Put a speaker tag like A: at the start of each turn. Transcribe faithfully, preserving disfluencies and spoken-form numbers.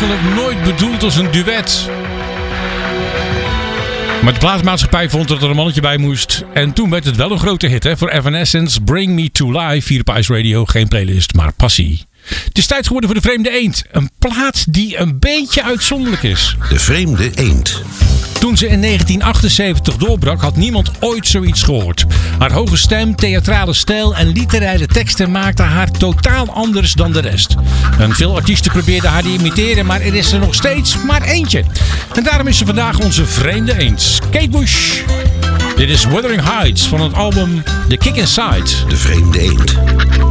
A: eigenlijk nooit bedoeld als een duet. Maar de platenmaatschappij vond dat er een mannetje bij moest. En toen werd het wel een grote hit, hè? Voor Evanescence, Bring Me To Life. Hier op Ice Radio, geen playlist, maar passie. Het is tijd geworden voor De Vreemde Eend. Een plaat die een beetje uitzonderlijk is.
B: De Vreemde Eend.
A: Toen ze in negentien achtenzeventig doorbrak, had niemand ooit zoiets gehoord. Haar hoge stem, theatrale stijl en literaire teksten maakten haar totaal anders dan de rest. En veel artiesten probeerden haar te imiteren, maar er is er nog steeds maar eentje. En daarom is ze vandaag onze vreemde eend. Kate Bush. Dit is Wuthering Heights van het album The Kick Inside.
B: De Vreemde Eend.